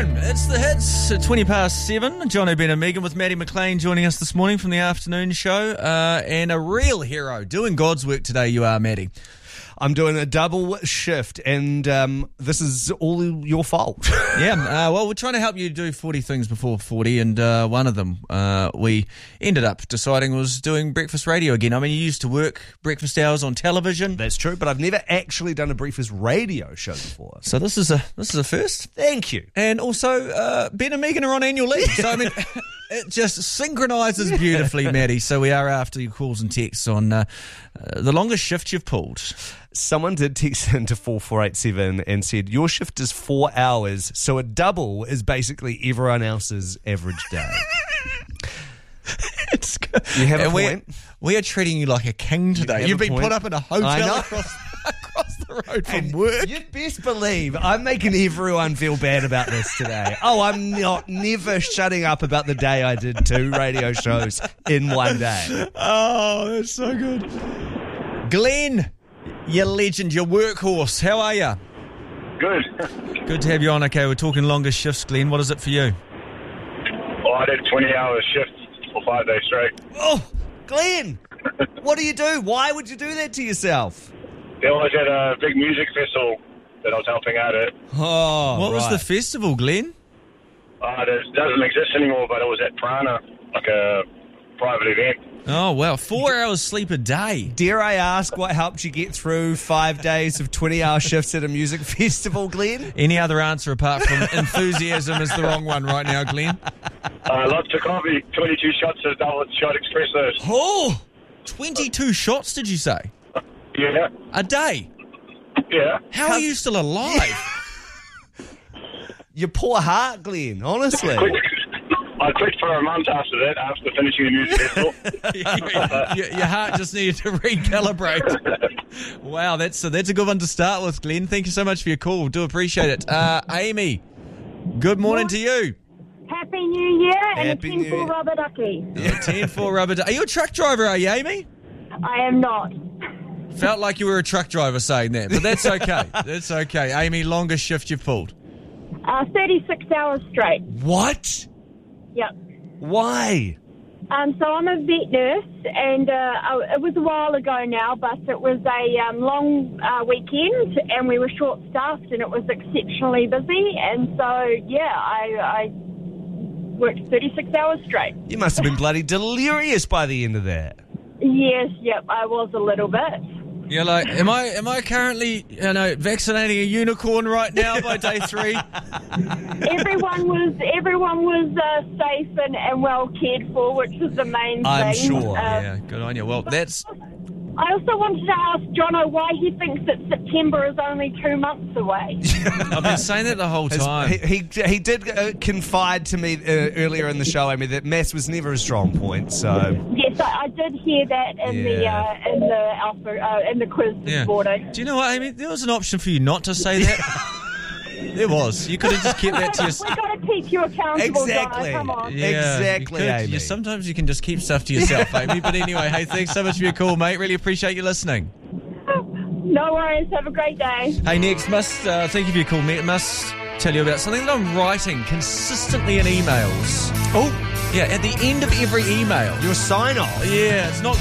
afternoon. It's the hits at 20 past 7. John O'Brien and Megan with Maddie McLean joining us this morning from the afternoon show. And a real hero doing God's work today, you are, Maddie. I'm doing a double shift, and this is all your fault. Yeah, well, we're trying to help you do 40 things before 40, and one of them we ended up deciding was doing breakfast radio again. I mean, you used to work breakfast hours on television. That's true, but I've never actually done a breakfast radio show before. So this is a first. Thank you. And also, Ben and Megan are on annual leave. So, I mean, it just synchronises beautifully, Maddie. So we are after your calls and texts on the longest shift you've pulled. Someone did text into 4487 and said, your shift is 4 hours, so a double is basically everyone else's average day. It's good. You have a point. We are treating you like a king today. You've been put up in a hotel across the road from work. You'd best believe I'm making everyone feel bad about this today. Oh, I'm never shutting up about the day I did 2 radio shows in one day. Oh, that's so good. Glenn, you legend, your workhorse. How are you? Good. Good to have you on. Okay, we're talking longer shifts, Glenn. What is it for you? Well, I did 20-hour shifts for 5 days straight. Oh, Glenn, what do you do? Why would you do that to yourself? There was at a big music festival that I was helping out at. Oh, What was the festival, Glenn? It doesn't exist anymore, but it was at Prana, like a private event. Oh, wow. 4 hours sleep a day. Dare I ask what helped you get through 5 days of 20-hour shifts at a music festival, Glenn? Any other answer apart from enthusiasm is the wrong one right now, Glenn. Lots of coffee, 22 shots of double shot espressos. Oh, 22 shots, did you say? Yeah. A day? Yeah. How are you still alive? Your poor heart, Glenn, honestly. I quit for a month after that, after finishing the music festival. Your heart just needed to recalibrate. Wow, that's a good one to start with, Glenn. Thank you so much for your call. Do appreciate it. Amy, good morning to you. Happy New Year and Happy a New 10 for Year. rubber ducky. Yeah, 10-4 rubber. Are you a truck driver, are you, Amy? I am not. Felt like you were a truck driver saying that, but that's okay. That's okay. Amy, longest shift you've pulled? 36 hours straight. What? Yep. Why? So I'm a vet nurse, and it was a while ago now, but it was a long weekend, and we were short-staffed, and it was exceptionally busy, and so, yeah, I worked 36 hours straight. You must have been bloody delirious by the end of that. Yes, yep, I was a little bit. You're like, am I currently, vaccinating a unicorn right now by day 3? Everyone was safe and well cared for, which is the main thing. I'm sure. Yeah, good on you. Well, that's... I also wanted to ask Jono why he thinks that September is only 2 months away. I've been saying that the whole time. He did confide to me earlier in the show, Amy, that maths was never a strong point. So Yes, I did hear that in the quiz this morning. Do you know what, Amy? There was an option for you not to say that. There was. You could have just kept that to yourself. We've got to keep you accountable, Exactly. guys. Come on. Yeah, Exactly, you could. Amy. Sometimes you can just keep stuff to yourself, Amy. But anyway, hey, thanks so much for your call, mate. Really appreciate you listening. No worries. Have a great day. Hey, next, thank you for your call, mate. Must tell you about something that I'm writing consistently in emails. Oh, Yeah, at the end of every email. your sign off. Yeah, it's not